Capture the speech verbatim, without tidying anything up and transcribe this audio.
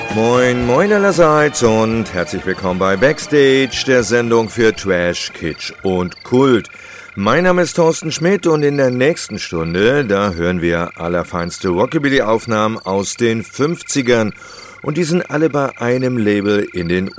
Moin, moin allerseits und herzlich willkommen bei Backstage, der Sendung für Trash, Kitsch und Kult. Mein Name ist Thorsten Schmidt und in der nächsten Stunde, da hören wir allerfeinste Rockabilly-Aufnahmen aus den fünfzigern. Und die sind alle bei einem Label in den